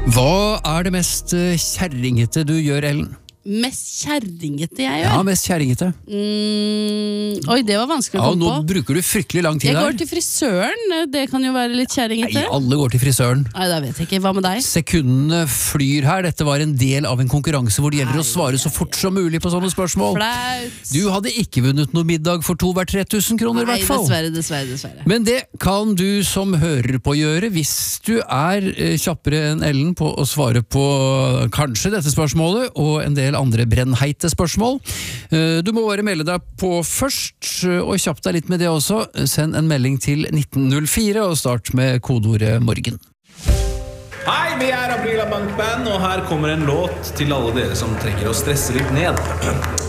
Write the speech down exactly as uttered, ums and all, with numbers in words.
Hva er det mest eh, kjerringete du gjør, Ellen? Mest kjerringete jeg gjør? Ja, mest kjerringete. Mm, oi, det var vanskelig å Ja, komme nå på. bruker du fryktelig lang tid Jeg her. går til frisøren, det kan jo være litt kjerringete. Nei, alle går til frisøren. Nei, da vet jeg ikke. Hva med deg? Sekundene flyr her. Dette var en del av en konkurranse hvor det gjelder å svare så fort som mulig på sånne spørsmål. Flaut. Du hadde ikke vunnet noe middag for to hvert tre tusen kroner i Nei, hvert fall. dessverre, dessverre, dessverre. Men det kan du som hører på gjøre hvis du er eh, kjappere enn Ellen på å svare på kanskje dette spørsmålet og en del andre brennheite spørsmål. Eh, Du må bare melde deg på først, eh, og kjapp deg litt med det også. Send en melding til nitten null fire og start med kodeordet morgen. Hei, vi er Aprila Bankband, og her kommer en låt til alle dere som trenger å stresse litt ned.